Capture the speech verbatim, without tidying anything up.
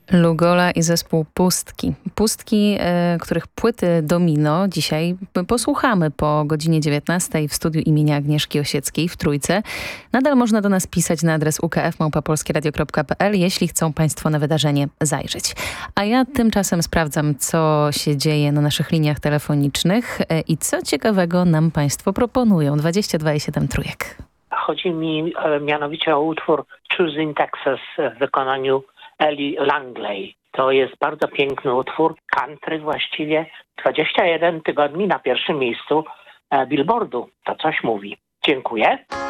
Lugola i zespół Pustki. Pustki, e, których płyty Domino dzisiaj posłuchamy po godzinie dziewiętnastej w studiu imienia Agnieszki Osieckiej w Trójce. Nadal można do nas pisać na adres u k f małpa polskie radio kropka p l, jeśli chcą Państwo na wydarzenie zajrzeć. A ja tymczasem sprawdzam, co się dzieje na naszych liniach telefonicznych e, i co ciekawego nam Państwo proponują. dwadzieścia dwa i siedem trójek. Chodzi mi e, mianowicie o utwór Choosing Texas w wykonaniu Ellie Langley. To jest bardzo piękny utwór, country właściwie. dwadzieścia jeden tygodni na pierwszym miejscu e, Billboardu. To coś mówi. Dziękuję.